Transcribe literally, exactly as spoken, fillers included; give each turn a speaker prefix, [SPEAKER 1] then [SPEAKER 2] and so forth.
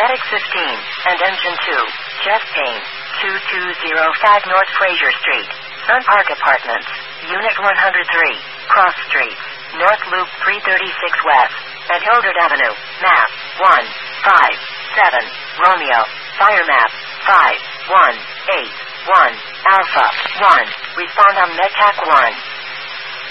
[SPEAKER 1] Medic fifteen, and Engine two, chest pain, two two zero five North Fraser Street, Sun Park Apartments, Unit one hundred three, Cross Street, North Loop three thirty-six West, at Hildred Avenue, map, one, five, seven, Romeo, fire map, five, one, eight, one, Alpha, one, respond on MedTac one.